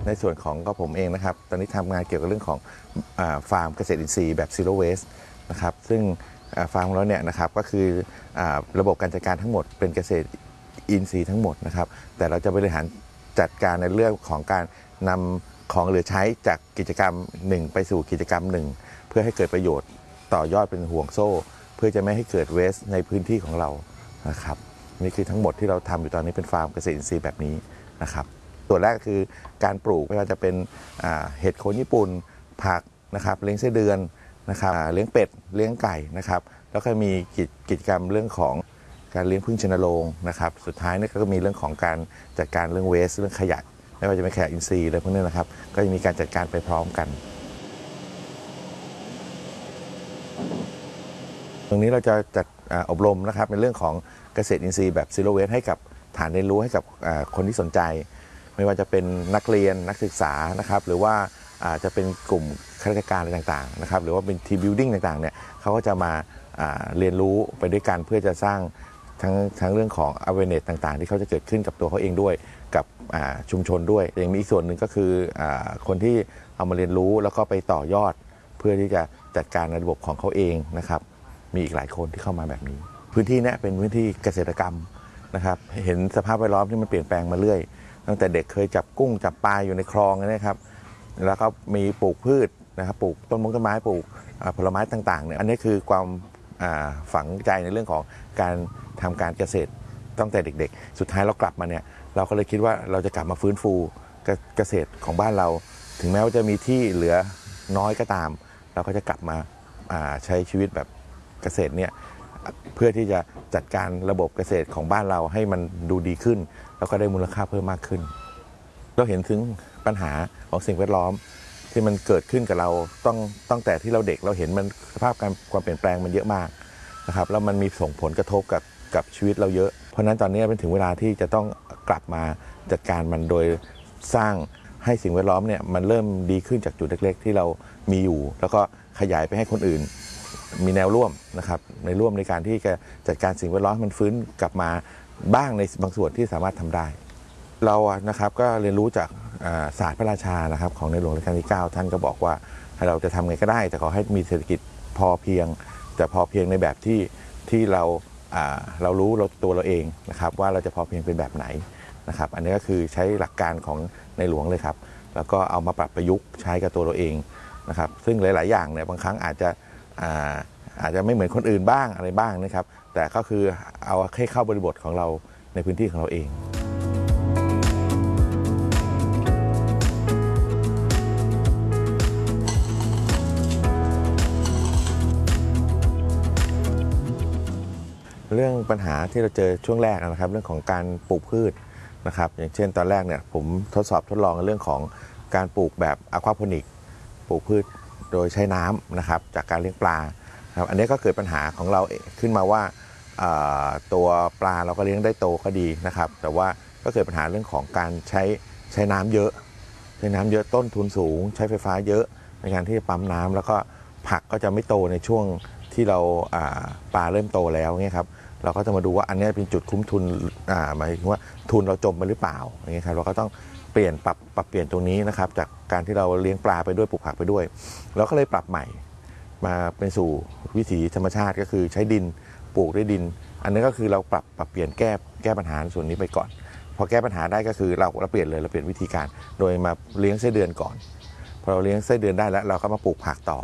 ในส่วนของก็ผมเองนะครับตอนนี้ทำงานเกี่ยวกับเรื่องของฟาร์มเกษตรอินทรีย์แบบ Zero Waste นะครับซึ่งฟาร์มของเราเนี่ยนะครับก็คือระบบการจัดการทั้งหมดเป็นเกษตรอินทรีย์ทั้งหมดนะครับแต่เราจะบริหารจัดการในเรื่องของการนำของเหลือใช้จากกิจกรรม1ไปสู่กิจกรรม1เพื่อให้เกิดประโยชน์ต่อยอดเป็นห่วงโซ่เพื่อจะไม่ให้เกิดเวสในพื้นที่ของเรานะครับนี่คือทั้งหมดที่เราทำอยู่ตอนนี้เป็นฟาร์มเกษตรอินทรีย์แบบนี้นะครับตัวแรกคือการปลูกไม่ว่าจะเป็นเห็ดโคนญี่ปุ่นผักนะครับเลี้ยงไส้เดือนนะครับเลี้ยงเป็ดเลี้ยงไก่นะครับแล้วก็มีกิจกรรมเรื่องของการเลี้ยงผึ้งชนโรงนะครับสุดท้ายนี่ก็มีเรื่องของการจัดการเรื่องเวสเรื่องขยะไม่ว่าจะเป็นขยะอินทรีย์อะไรพวกนี้นะครับก็จะมีการจัดการไปพร้อมกันตรงนี้เราจะจัดอบรมนะครับในเรื่องของเกษตรอินทรีย์แบบ Zero Waste ให้กับฐานเรียนรู้ให้กับคนที่สนใจไม่ว่าจะเป็นนักเรียนนักศึกษานะครับหรือว่าจะเป็นกลุ่มข้าราชการอะไรต่างๆนะครับหรือว่าเป็นทีมบิลดิ้งต่างๆเนี่ยเขาก็จะมาเรียนรู้ไปด้วยกันเพื่อจะสร้างทั้งเรื่องของ awareness ต่างๆที่เขาจะเกิดขึ้นกับตัวเขาเองด้วยกับชุมชนด้วยอย่างมีอีกส่วนหนึ่งก็คือคนที่เอามาเรียนรู้แล้วก็ไปต่อยอดเพื่อที่จะจัดการในระบบของเขาเองนะครับมีอีกหลายคนที่เข้ามาแบบนี้พื้นที่นี้เป็นพื้นที่เกษตรกรรมนะครับเห็นสภาพแวดล้อมที่มันเปลี่ยนแปลงมาเรื่อยตั้งแต่เด็กเคยจับกุ้งจับปลาอยู่ในคลองนะครับแล้วก็มีปลูกพืชนะครับปลูกต้นไม้ปลูกผลไม้ต่างๆเนี่ยอันนี้คือความฝังใจในเรื่องของการทำการเกษตรตั้งแต่เด็กๆสุดท้ายเรากลับมาเนี่ยเราก็เลยคิดว่าเราจะกลับมาฟื้นฟูเกษตรของบ้านเราถึงแม้ว่าจะมีที่เหลือน้อยก็ตามเราก็จะกลับมาใช้ชีวิตแบบเกษตรเนี่ยเพื่อที่จะจัดการระบบเกษตรของบ้านเราให้มันดูดีขึ้นแล้วก็ได้มูลค่าเพิ่มมากขึ้นเราเห็นถึงปัญหาของสิ่งแวดล้อมที่มันเกิดขึ้นกับเราตั้งแต่ที่เราเด็กเราเห็นมันสภาพความเปลี่ยนแปลงมันเยอะมากนะครับแล้วมันมีส่งผลกระทบกับชีวิตเราเยอะเพราะฉะนั้นตอนนี้เป็นถึงเวลาที่จะต้องกลับมาจัดการมันโดยสร้างให้สิ่งแวดล้อมเนี่ยมันเริ่มดีขึ้นจากจุดเล็กๆที่เรามีอยู่แล้วก็ขยายไปให้คนอื่นมีแนวร่วมนะครับในร่วมในการที่จะจัดการสิ่งแวดล้อมให้มันฟื้นกลับมาบ้างในบางส่วนที่สามารถทำได้เรานะครับก็เรียนรู้จากศาสตร์พระราชานะครับของในหลวงรัชกาลที่ 9ท่านก็บอกว่าเราจะทำไงก็ได้แต่ขอให้มีเศรษฐกิจพอเพียงแต่พอเพียงในแบบที่เรารู้ตัวเราเองนะครับว่าเราจะพอเพียงเป็นแบบไหนนะครับอันนี้ก็คือใช้หลักการของในหลวงเลยครับแล้วก็เอามาปรับประยุกต์ใช้กับตัวเราเองนะครับซึ่งหลายๆอย่างเนี่ยบางครั้งอาจจะไม่เหมือนคนอื่นบ้างอะไรบ้างนะครับแต่ก็คือเอาให้เข้าบริบทของเราในพื้นที่ของเราเองเรื่องปัญหาที่เราเจอช่วงแรกนะครับเรื่องของการปลูกพืชนะครับอย่างเช่นตอนแรกเนี่ยผมทดลองเรื่องของการปลูกแบบอะควาโพนิกปลูกพืชโดยใช้น้ำนะครับจากการเลี้ยงปลาครับอันนี้ก็เกิดปัญหาของเราขึ้นมาว่าตัวปลาเราก็เลี้ยงได้โตก็ดีนะครับแต่ว่าก็เกิดปัญหาเรื่องของการใช้น้ำเยอะต้นทุนสูงใช้ไฟฟ้าเยอะในการที่จะปั๊มน้ำแล้วก็ผักก็จะไม่โตในช่วงที่เราปลาเริ่มโตแล้วเนี่ยครับเราก็จะมาดูว่าอันนี้เป็นจุดคุ้มทุนหมายถึงว่าทุนเราจมไปหรือเปล่าอย่างเงี้ยครับเราก็ต้องเปลี่ยนปรับเปลี่ยนตรงนี้นะครับจากการที่เราเลี้ยงปลาไปด้วยปลูกผักไปด้วยเราก็เลยปรับใหม่มาเป็นสู่วิถีธรรมชาติก็คือใช้ดินปลูกด้วยดินอันนี้ก็คือเราปรับเปลี่ยนแก้ปัญหาส่วนนี้ไปก่อนพอแก้ปัญหาได้ก็คือเราเปลี่ยนวิธีการโดยมาเลี้ยงไส้เดือนก่อนพอเราเลี้ยงไส้เดือนได้แล้วเราก็มาปลูกผักต่อ